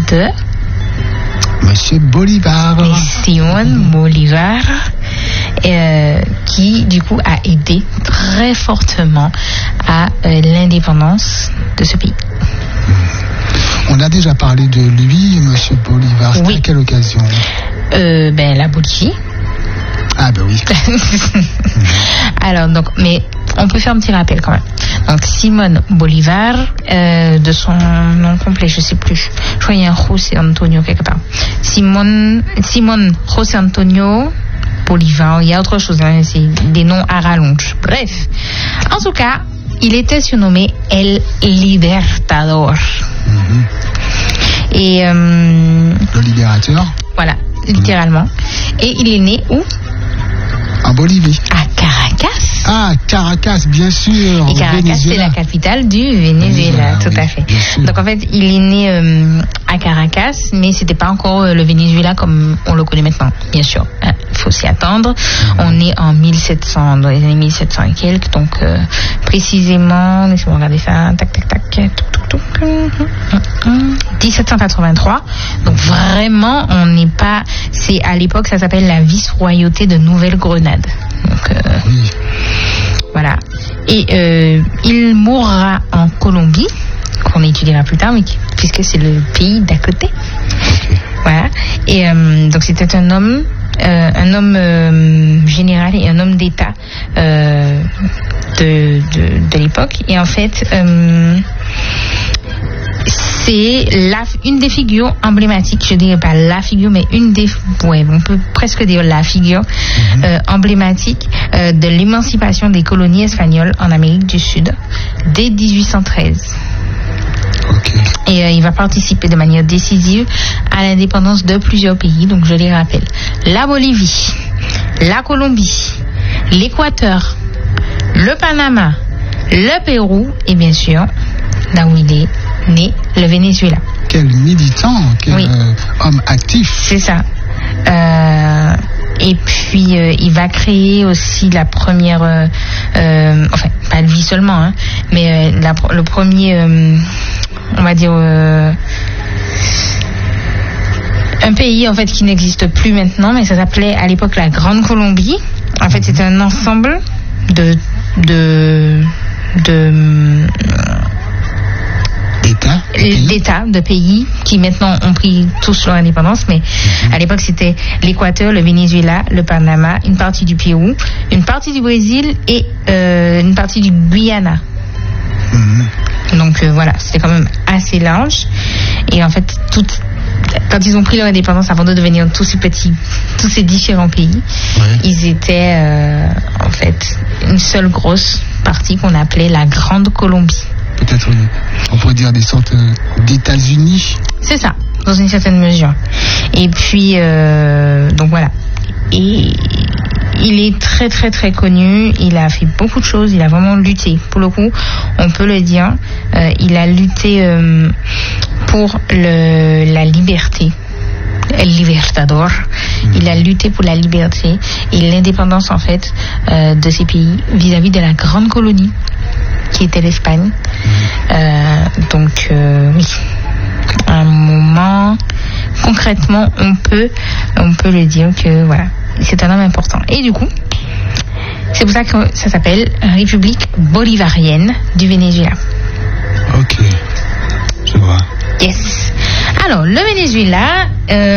de Monsieur Bolivar. Simón Bolívar, qui du coup a aidé très fortement à l'indépendance de ce pays. On a déjà parlé de lui, Monsieur Bolivar. C'était à quelle occasion? La Bolivie. Ah ben oui. Alors donc, mais on peut faire un petit rappel quand même. Donc Simón Bolívar, de son nom complet, je sais plus. Je crois qu'il y a un José Antonio quelque part. Simón José Antonio Bolívar. Il y a autre chose, hein, c'est des noms à rallonge. Bref, en tout cas, il était surnommé El Libertador. Et le libérateur. Voilà, littéralement. Et il est né où? En Bolivie. À Caracas. Ah, Caracas, bien sûr. Et Caracas, c'est la capitale du Venezuela, tout à fait. Donc en fait, il est né à Caracas, mais c'était pas encore le Venezuela comme on le connaît maintenant, bien sûr. Il faut s'y attendre. On est en 1700, dans les années 1700 et quelques, donc précisément, laissez-moi regarder ça, tac, 1783. Donc vraiment, on n'est pas. C'est à l'époque, ça s'appelle la vice-royauté de Nouvelle-Grenade. Donc voilà. Et il mourra en Colombie, qu'on étudiera plus tard, mais puisque c'est le pays d'à côté. Voilà. Et donc c'était un homme général et un homme d'État de l'époque. Et en fait, c'est une des figures emblématiques, je dirais pas la figure, mais on peut presque dire la figure emblématique de l'émancipation des colonies espagnoles en Amérique du Sud dès 1813. Et il va participer de manière décisive à l'indépendance de plusieurs pays, donc je les rappelle: la Bolivie, la Colombie, l'Équateur, le Panama, le Pérou et bien sûr, là où il est né, le Venezuela. Quel militant, quel homme actif. C'est ça. Et puis il va créer aussi la première, enfin pas lui seulement, hein, mais le premier, on va dire, un pays en fait qui n'existe plus maintenant, mais ça s'appelait à l'époque la Grande Colombie. En fait, c'était un ensemble d'États, de pays qui maintenant ont pris tous leur indépendance, mais à l'époque c'était l'Équateur, le Venezuela, le Panama, une partie du Pérou, une partie du Brésil et une partie du Guyana. Donc voilà, c'était quand même assez large. Et en fait, quand ils ont pris leur indépendance, avant de devenir tous ces différents pays, ils étaient en fait une seule grosse partie qu'on appelait la Grande Colombie. Peut-être, on pourrait dire des sortes d'États-Unis. C'est ça, dans une certaine mesure. Et puis, donc voilà. Et il est très très très connu, il a fait beaucoup de choses, il a vraiment lutté. Pour le coup, on peut le dire, il a lutté pour la liberté. El Libertador. Il a lutté pour la liberté et l'indépendance en fait de ces pays vis-à-vis de la grande colonie qui était l'Espagne. Donc oui, à un moment, concrètement, on peut le dire que voilà, c'est un homme important. Et du coup, c'est pour ça que ça s'appelle République bolivarienne du Venezuela. Ok, je vois. Yes. Alors, le Venezuela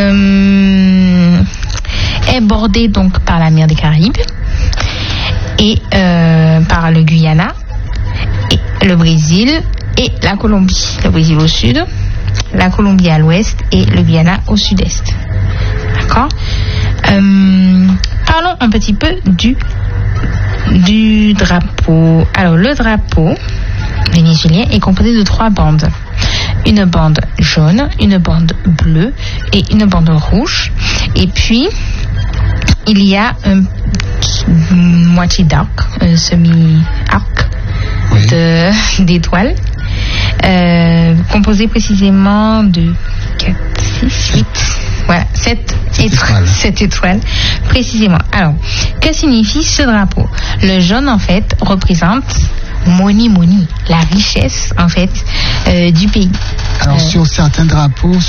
est bordé donc par la mer des Caraïbes et par le Guyana, et le Brésil et la Colombie. Le Brésil au sud, la Colombie à l'ouest et le Guyana au sud-est. D'accord. Parlons un petit peu du drapeau. Alors, le drapeau vénézuélien est composé de 3 bandes. Une bande jaune, une bande bleue et une bande rouge. Et puis, il y a un moitié d'arc, un semi-arc d'étoiles, composé précisément de 4, 6, 8, voilà, 7 étoiles, précisément. Alors, que signifie ce drapeau? Le jaune, en fait, représente money, la richesse, en fait, du pays. Alors, sur certains drapeaux,